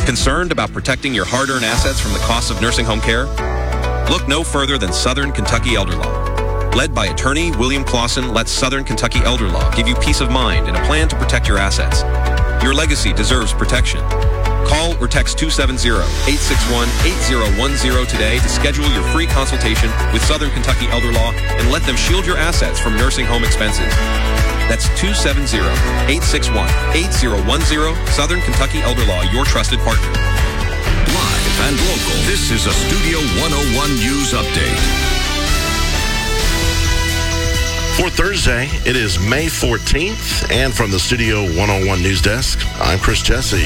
Concerned about protecting your hard-earned assets from the costs of nursing home care? Look no further than Southern Kentucky Elder Law. Led by attorney William Clausen, let Southern Kentucky Elder Law give you peace of mind and a plan to protect your assets. Your legacy deserves protection. Call or text 270-861-8010 today to schedule your free consultation with Southern Kentucky Elder Law and let them shield your assets from nursing home expenses. That's 270-861-8010, Southern Kentucky Elder Law, your trusted partner. Live and local, this is a Studio 101 News Update. For Thursday, it is May 14th, and from the Studio 101 News Desk, I'm Chris Jesse.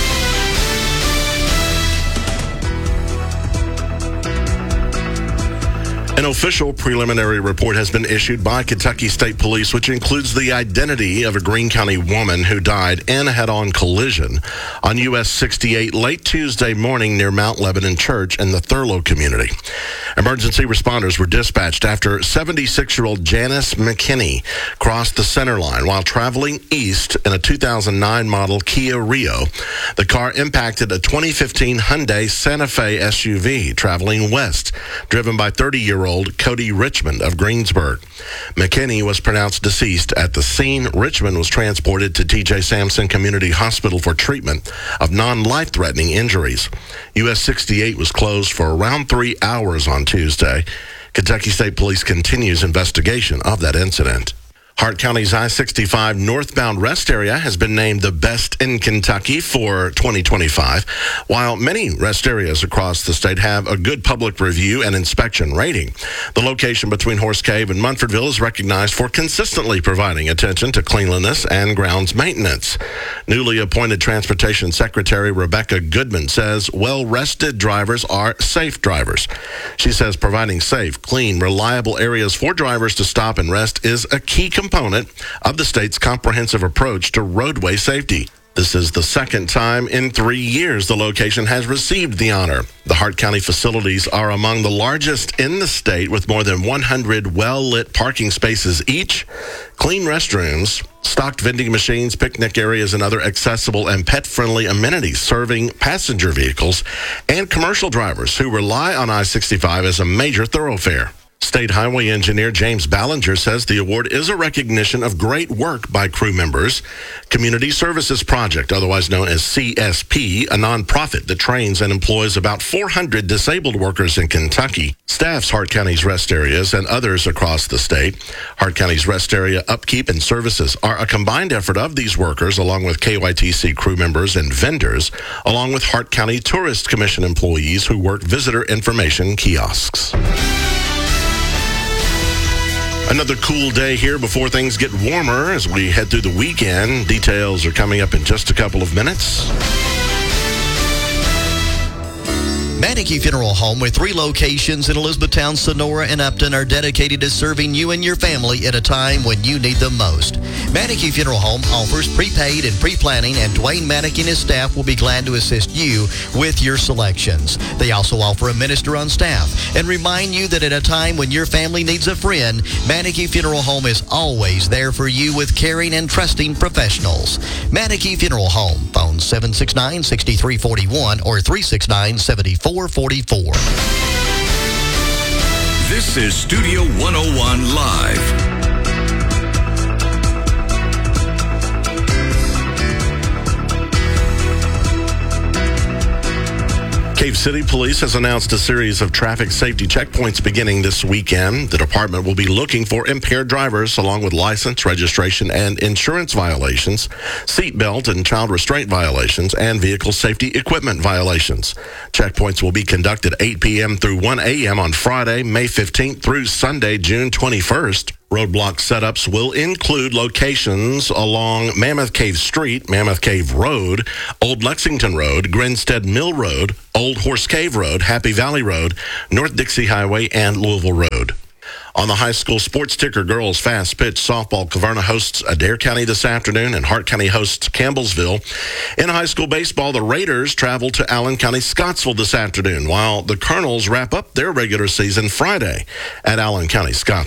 An official preliminary report has been issued by Kentucky State Police, which includes the identity of a Greene County woman who died in a head-on collision on US 68 late Tuesday morning near Mount Lebanon Church in the Thurlow community. Emergency responders were dispatched after 76-year-old Janice McKinney crossed the center line while traveling east in a 2009 model Kia Rio. The car impacted a 2015 Hyundai Santa Fe SUV traveling west, driven by 30-year-old Cody Richmond of Greensburg. McKinney was pronounced deceased at the scene. Richmond was transported to T.J. Sampson Community Hospital for treatment of non-life-threatening injuries. US 68 was closed for around 3 hours on Tuesday. Kentucky State Police continues investigation of that incident. Hart County's I-65 northbound rest area has been named the best in Kentucky for 2025. While many rest areas across the state have a good public review and inspection rating, the location between Horse Cave and Munfordville is recognized for consistently providing attention to cleanliness and grounds maintenance. Newly appointed Transportation Secretary Rebecca Goodman says well-rested drivers are safe drivers. She says providing safe, clean, reliable areas for drivers to stop and rest is a key component of the state's comprehensive approach to roadway safety. This is the second time in 3 years the location has received the honor. The Hart County facilities are among the largest in the state, with more than 100 well-lit parking spaces each, clean restrooms, stocked vending machines, picnic areas, and other accessible and pet-friendly amenities serving passenger vehicles and commercial drivers who rely on I-65 as a major thoroughfare. State Highway Engineer James Ballinger says the award is a recognition of great work by crew members. Community Services Project, otherwise known as CSP, a nonprofit that trains and employs about 400 disabled workers in Kentucky, staffs Hart County's rest areas and others across the state. Hart County's rest area upkeep and services are a combined effort of these workers, along with KYTC crew members and vendors, along with Hart County Tourist Commission employees who work visitor information kiosks. Another cool day here before things get warmer as we head through the weekend. Details are coming up in just a couple of minutes. Manneke Funeral Home, with 3 locations in Elizabethtown, Sonora, and Upton, are dedicated to serving you and your family at a time when you need them most. Manneke Funeral Home offers prepaid and pre-planning, and Dwayne Manneke and his staff will be glad to assist you with your selections. They also offer a minister on staff and remind you that at a time when your family needs a friend, Manneke Funeral Home is always there for you with caring and trusting professionals. Manneke Funeral Home, phone 769-6341 or 369-7444. This is Studio 101 Live. Cave City Police has announced a series of traffic safety checkpoints beginning this weekend. The department will be looking for impaired drivers along with license, registration, and insurance violations, seatbelt and child restraint violations, and vehicle safety equipment violations. Checkpoints will be conducted 8 p.m. through 1 a.m. on Friday, May 15th through Sunday, June 21st. Roadblock setups will include locations along Mammoth Cave Street, Mammoth Cave Road, Old Lexington Road, Grinstead Mill Road, Old Horse Cave Road, Happy Valley Road, North Dixie Highway, and Louisville Road. On the high school sports ticker, girls fast pitch softball, Caverna hosts Adair County this afternoon, and Hart County hosts Campbellsville. In high school baseball, the Raiders travel to Allen County Scottsville this afternoon, while the Colonels wrap up their regular season Friday at Allen County Scottsville.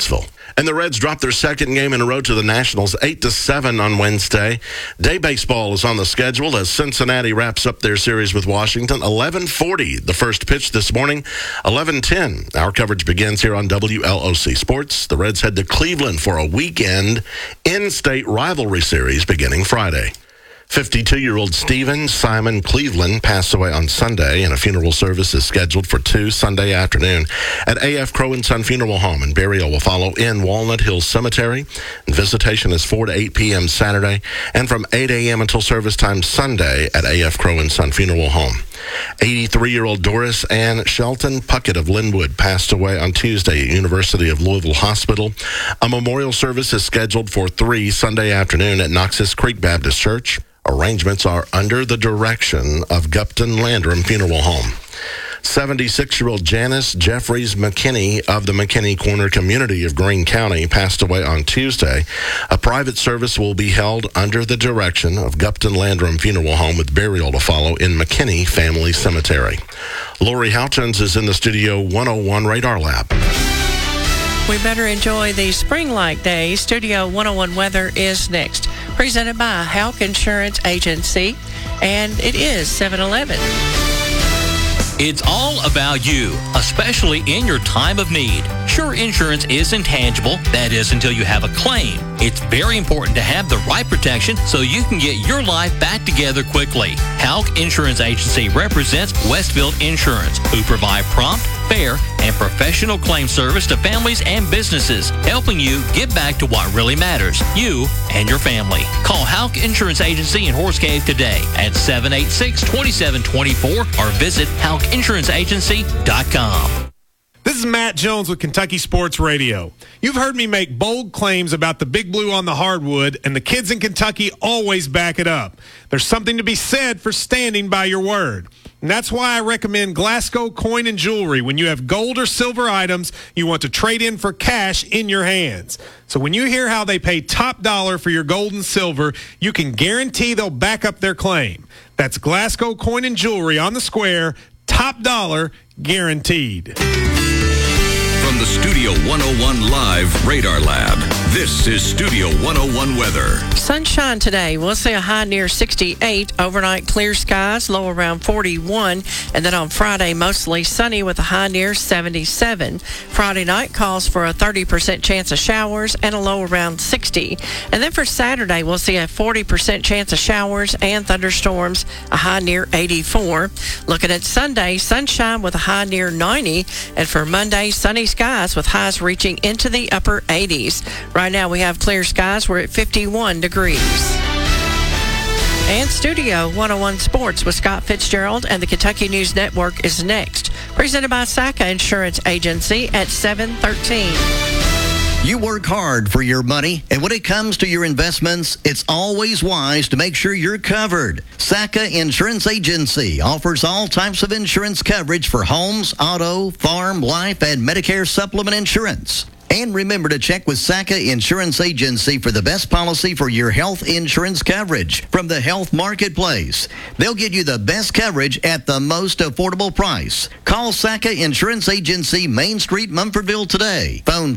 And the Reds dropped their second game in a row to the Nationals, 8-7 on Wednesday. Day baseball is on the schedule as Cincinnati wraps up their series with Washington. 11:40, the first pitch this morning. 11:10, our coverage begins here on WLOC Sports. The Reds head to Cleveland for a weekend in-state rivalry series beginning Friday. 52-year-old Stephen Simon Cleveland passed away on Sunday, and a funeral service is scheduled for 2 Sunday afternoon at A.F. Crow & Son Funeral Home, and burial will follow in Walnut Hills Cemetery. And visitation is 4 to 8 p.m. Saturday, and from 8 a.m. until service time Sunday at A.F. Crow & Son Funeral Home. 83-year-old Doris Ann Shelton Puckett of Linwood passed away on Tuesday at University of Louisville Hospital. A memorial service is scheduled for 3 Sunday afternoon at Knox's Creek Baptist Church. Arrangements are under the direction of Gupton Landrum Funeral Home. 76-year-old Janice Jeffries McKinney of the McKinney Corner community of Greene County passed away on Tuesday. A private service will be held under the direction of Gupton Landrum Funeral Home with burial to follow in McKinney Family Cemetery. Lori Houchins is in the Studio 101 Radar Lab. We better enjoy these spring-like days. Studio 101 weather is next. Presented by Houck Insurance Agency, and it is 7-11. It's all about you, especially in your time of need. Sure, insurance is intangible. That is until you have a claim. It's very important to have the right protection so you can get your life back together quickly. Houck Insurance Agency represents Westfield Insurance, who provide prompt, fair, and professional claim service to families and businesses, helping you get back to what really matters, you and your family. Call Houck Insurance Agency in Horse Cave today at 786-2724 or visit HouckInsuranceAgency.com. This is Matt Jones with Kentucky Sports Radio. You've heard me make bold claims about the Big Blue on the hardwood, and the kids in Kentucky always back it up. There's something to be said for standing by your word. And that's why I recommend Glasgow Coin and Jewelry when you have gold or silver items you want to trade in for cash in your hands. So when you hear how they pay top dollar for your gold and silver, you can guarantee they'll back up their claim. That's Glasgow Coin and Jewelry on the square, top dollar guaranteed. From the Studio 101 Live Radar Lab, this is Studio 101 weather. Sunshine today. We'll see a high near 68. Overnight clear skies, low around 41. And then on Friday, mostly sunny with a high near 77. Friday night calls for a 30% chance of showers and a low around 60. And then for Saturday, we'll see a 40% chance of showers and thunderstorms, a high near 84. Looking at Sunday, sunshine with a high near 90. And for Monday, sunny skies with highs reaching into the upper 80s. Right now we have clear skies. We're at 51 degrees. And Studio 101 Sports with Scott Fitzgerald and the Kentucky News Network is next. Presented by SACA Insurance Agency at 7:13. You work hard for your money, and when it comes to your investments, it's always wise to make sure you're covered. SACA Insurance Agency offers all types of insurance coverage for homes, auto, farm, life, and Medicare supplement insurance. And remember to check with SACA Insurance Agency for the best policy for your health insurance coverage from the health marketplace. They'll get you the best coverage at the most affordable price. Call SACA Insurance Agency, Main Street, Mumfordville today. Phone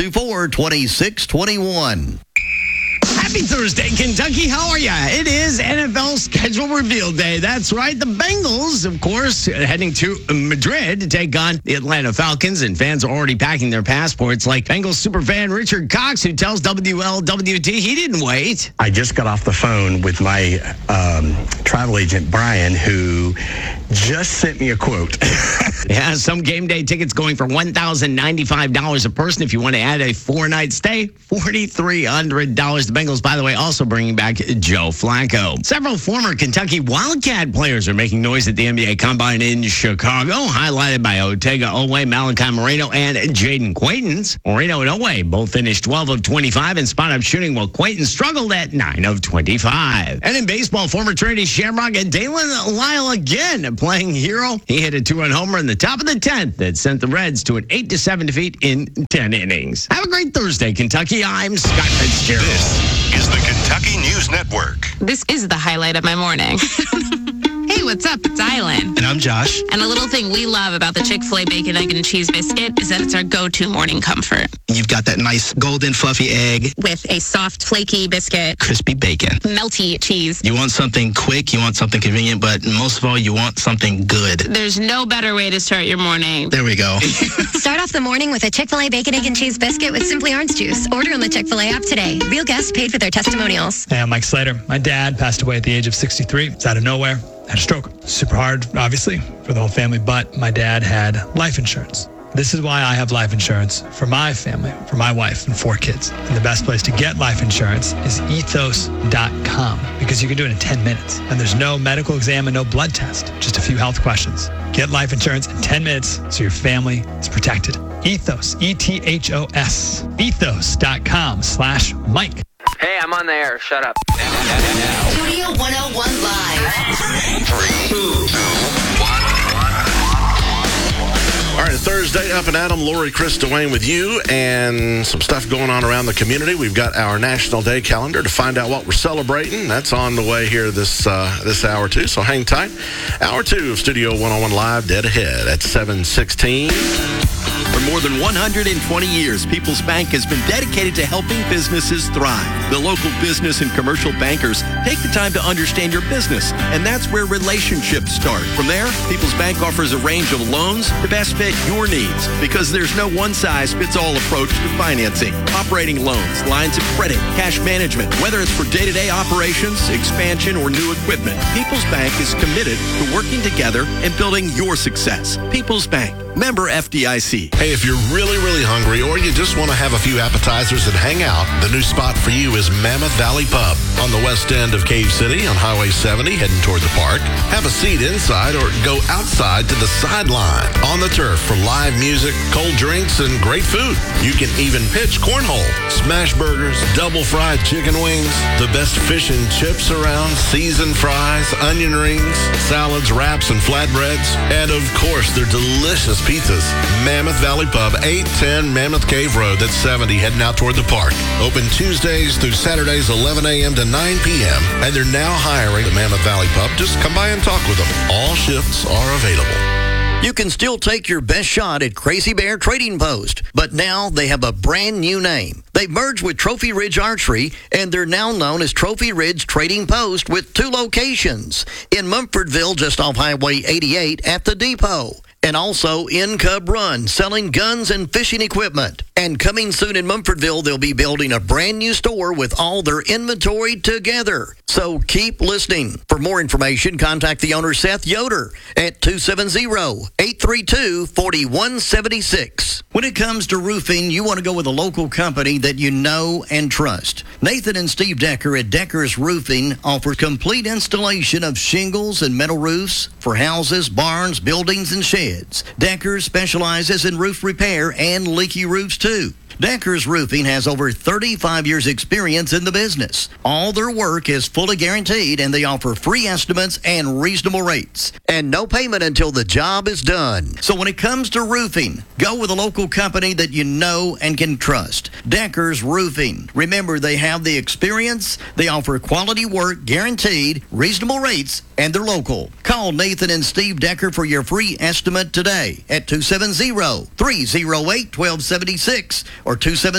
524-2621. Happy Thursday, Kentucky. How are you? It is NFL schedule reveal day. That's right. The Bengals, of course, heading to Madrid to take on the Atlanta Falcons, and fans are already packing their passports, like Bengals superfan Richard Cox, who tells WLWT he didn't wait. I just got off the phone with my travel agent, Brian, who just sent me a quote. Yeah, some game day tickets going for $1,095 a person. If you want to add a 4-night stay, $4,300. The Bengals, by the way, also bringing back Joe Flacco. Several former Kentucky Wildcat players are making noise at the NBA Combine in Chicago, highlighted by Otega Oweh, Malachi Moreno, and Jaden Quaintance. Moreno and Oweh both finished 12 of 25 in spot-up shooting, while Quaintance struggled at 9 of 25. And in baseball, former Trinity Shamrock and Dalen Lyle again playing hero. He hit a 2-run homer in the top of the 10th that sent the Reds to an 8-7 defeat in 10 innings. Have a great Thursday, Kentucky. I'm Scott Fitzgerald. This is the Kentucky News Network. This is the highlight of my morning. Hey, what's up? It's Island. And I'm Josh. And a little thing we love about the Chick-fil-A Bacon, Egg, and Cheese Biscuit is that it's our go-to morning comfort. You've got that nice golden fluffy egg. With a soft, flaky biscuit. Crispy bacon. Melty cheese. You want something quick, you want something convenient, but most of all, you want something good. There's no better way to start your morning. There we go. Start off the morning with a Chick-fil-A Bacon, Egg, and Cheese Biscuit with Simply Orange Juice. Order on the Chick-fil-A app today. Real guests paid for their testimonials. Hey, I'm Mike Slater. My dad passed away at the age of 63. It's out of nowhere. Had a stroke. Super hard, obviously, for the whole family, but my dad had life insurance. This is why I have life insurance for my family, for my wife and 4 kids. And the best place to get life insurance is ethos.com because you can do it in 10 minutes. And there's no medical exam and no blood test, just a few health questions. Get life insurance in 10 minutes so your family is protected. Ethos, E-T-H-O-S, ethos.com/Mike. Hey, I'm on the air. Shut up. Studio 101 Live. 3, 2, 1. All right, Thursday, Up and Adam, Lori, Chris, Dwayne with you, and some stuff going on around the community. We've got our National Day calendar to find out what we're celebrating. That's on the way here this hour, too, so hang tight. Hour 2 of Studio 101 Live, dead ahead at 7:16. For more than 120 years, People's Bank has been dedicated to helping businesses thrive. The local business and commercial bankers take the time to understand your business, and that's where relationships start. From there, People's Bank offers a range of loans to best fit your needs because there's no one-size-fits-all approach to financing. Operating loans, lines of credit, cash management, whether it's for day-to-day operations, expansion, or new equipment, People's Bank is committed to working together and building your success. People's Bank, member FDIC. Hey, if you're really, really hungry or you just want to have a few appetizers and hang out, the new spot for you is Mammoth Valley Pub on the west end of Cave City on Highway 70 heading toward the park. Have a seat inside or go outside to the sideline on the turf for live music, cold drinks, and great food. You can even pitch cornhole, smash burgers, double fried chicken wings, the best fish and chips around, seasoned fries, onion rings, salads, wraps, and flatbreads, and of course their delicious pizzas. Mammoth Valley Pub, 810 Mammoth Cave Road, that's 70, heading out toward the park. Open Tuesdays through Saturdays, 11 a.m. to 9 p.m. And they're now hiring at Mammoth Valley Pub. Just come by and talk with them. All shifts are available. You can still take your best shot at Crazy Bear Trading Post, but now they have a brand new name. They've merged with Trophy Ridge Archery, and they're now known as Trophy Ridge Trading Post with 2 locations, in Mumfordville just off Highway 88 at the depot, and also in Cub Run, selling guns and fishing equipment. And coming soon in Mumfordville, they'll be building a brand new store with all their inventory together. So keep listening. For more information, contact the owner, Seth Yoder, at 270-832-4176. When it comes to roofing, you want to go with a local company that you know and trust. Nathan and Steve Decker at Decker's Roofing offer complete installation of shingles and metal roofs for houses, barns, buildings, and sheds. Deckers specializes in roof repair and leaky roofs, too. Decker's Roofing has over 35 years experience in the business. All their work is fully guaranteed, and they offer free estimates and reasonable rates. And no payment until the job is done. So when it comes to roofing, go with a local company that you know and can trust. Decker's Roofing. Remember, they have the experience, they offer quality work, guaranteed, reasonable rates, and they're local. Call Nathan and Steve Decker for your free estimate today at 270-308-1276 or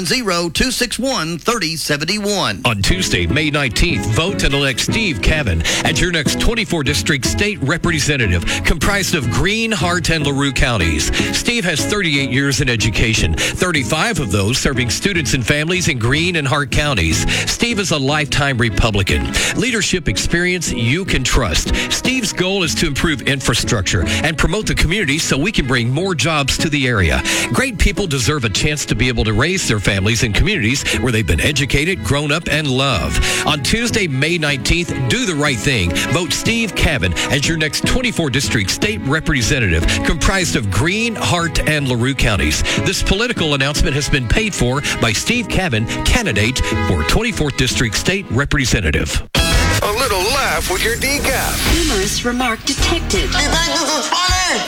270-261-3071. On Tuesday, May 19th, vote and elect Steve Cavan as your next 24 District State Representative, comprised of Greene, Hart, and LaRue counties. Steve has 38 years in education, 35 of those serving students and families in Greene and Hart counties. Steve is a lifetime Republican. Leadership experience you can trust. Steve's goal is to improve infrastructure and promote the community so we can bring more jobs to the area. Great people deserve a chance to be able to raise their families in communities where they've been educated, grown up, and love. On Tuesday, May 19th, do the right thing. Vote Steve Cavan as your next 24 District State Representative, comprised of Greene, Hart, and LaRue counties. This political announcement has been paid for by Steve Cavan, candidate for 24th District State Representative. A little laugh with your decaf. Humorous remark detected. You think this is funny?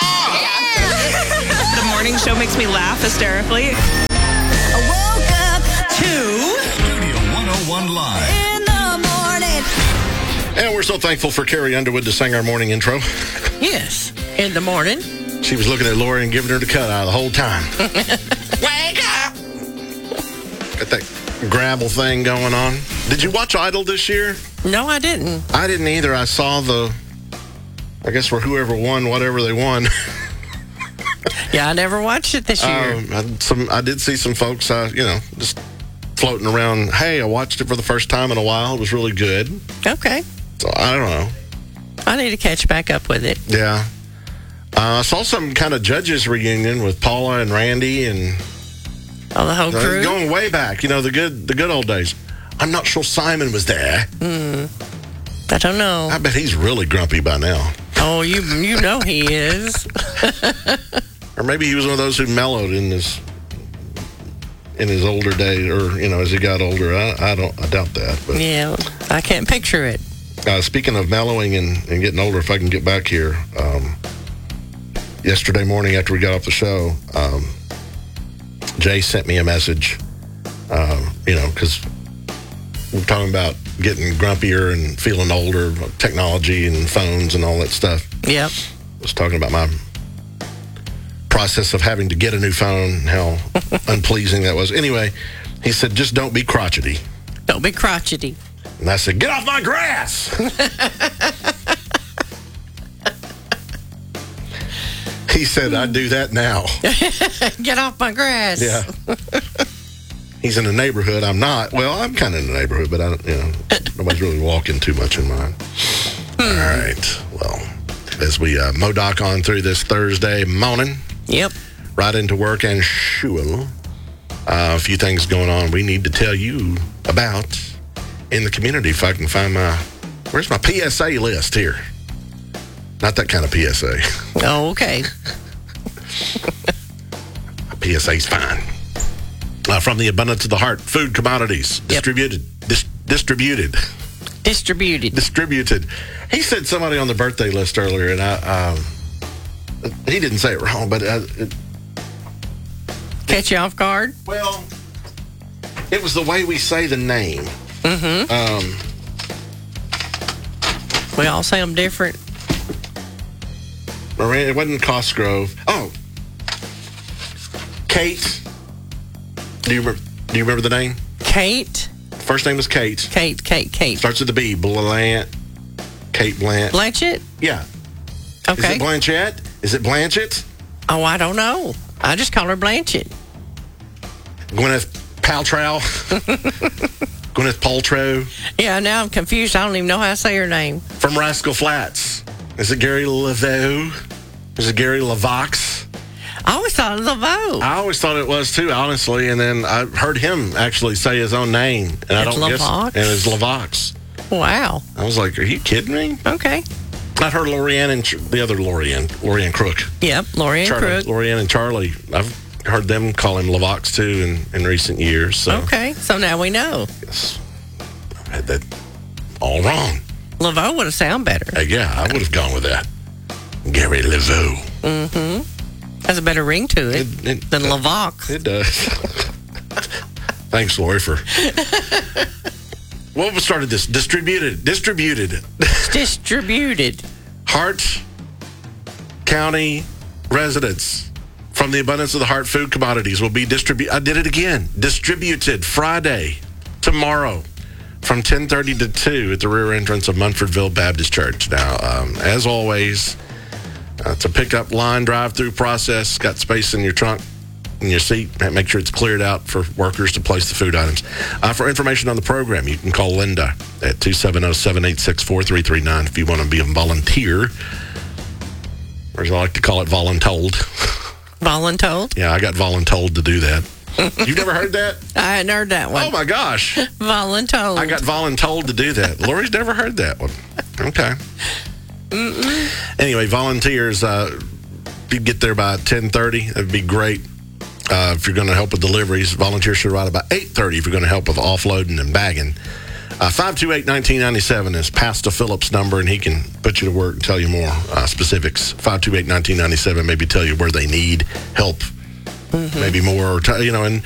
The morning show makes me laugh hysterically. I woke up to Studio 101 Live. in the morning. And we're so thankful for Carrie Underwood to sing our morning intro. Yes, in the morning. She was looking at Lori and giving her the cut eye the whole time. Wake up! Got that gravel thing going on. Did you watch Idol this year? No, I didn't. I didn't either. I saw I guess for whoever won, whatever they won. Yeah, I never watched it this year. I did see some folks, just floating around. Hey, I watched it for the first time in a while. It was really good. Okay. So I don't know. I need to catch back up with it. Yeah. I saw some kind of judges reunion with Paula and Randy and the whole crew. Going way back, the good old days. I'm not sure Simon was there. I don't know. I bet he's really grumpy by now. Oh, you know he is. Or maybe he was one of those who mellowed in his older days, or as he got older. I doubt that. But yeah, I can't picture it. Speaking of mellowing and getting older, if I can get back here, yesterday morning after we got off the show, Jay sent me a message. Because we're talking about getting grumpier and feeling older, technology and phones and all that stuff. Yep. I was talking about my process of having to get a new phone and how unpleasing that was. Anyway, he said, just don't be crotchety. Don't be crotchety. And I said, get off my grass! He said, I do that now. Get off my grass. Yeah. He's in the neighborhood. I'm not. Well, I'm kind of in the neighborhood, but I don't, nobody's really walking too much in mine. All right. Well, as we modoc on through this Thursday morning. Yep. Right into work and shul. A few things going on we need to tell you about in the community. If I can find where's my PSA list here? Not that kind of PSA. Oh, okay. PSA's fine. From the abundance of the heart, food commodities, distributed. He said somebody on the birthday list earlier, and he didn't say it wrong, but catch you off guard. Well, it was the way we say the name. Mm-hmm. We all say them different. Miranda, it wasn't Cosgrove. Oh, Kate. Do you remember the name? Kate. First name is Kate. Kate. Starts with the B. Kate Blanchett. Blanchett? Yeah. Okay. Is it Blanchett? Is it Blanchett? Oh, I don't know. I just call her Blanchett. Gwyneth Paltrow. Gwyneth Paltrow. Yeah, now I'm confused. I don't even know how to say her name. From Rascal Flats. Is it Gary Laveau? Is it Gary LaVox? I always thought it was LaVaux. I always thought it was too, honestly. And then I heard him actually say his own name, and I don't guess. And it's LaVox. Wow. I was like, "Are you kidding me?" Okay. I've heard Lorianne and the other Lorianne Crook. Yep, Lorianne Crook. Lorianne and Charlie. I've heard them call him LaVox too in recent years. So. Okay, so now we know. Yes, I had that all wrong. LaVaux would have sounded better. Yeah, I would have gone with that. Gary Laveau. Mm-hmm. Has a better ring to it than LaVox. It does. Thanks, Lori, for... What started this? Distributed. Hart County residents from the abundance of the heart food commodities will be distributed. I did it again. Distributed Friday, tomorrow, from 10:30 to 2 at the rear entrance of Munfordville Baptist Church. Now, as always... it's a pickup line drive-through process. Got space in your trunk, in your seat. Make sure it's cleared out for workers to place the food items. For information on the program, you can call Linda at 270-786-4339 if you want to be a volunteer. Or as I like to call it, voluntold. Voluntold? Yeah, I got voluntold to do that. You've never heard that? I hadn't heard that one. Oh, my gosh. Voluntold. I got voluntold to do that. Lori's never heard that one. Okay. Mm-mm. Anyway, volunteers, if you get there by 10:30, that'd be great. If you're going to help with deliveries, volunteers should arrive about 8:30 if you're going to help with offloading and bagging. 528-1997 is Pastor Phillips' number, and he can put you to work and tell you more specifics. 528-1997, maybe tell you where they need help, maybe more, and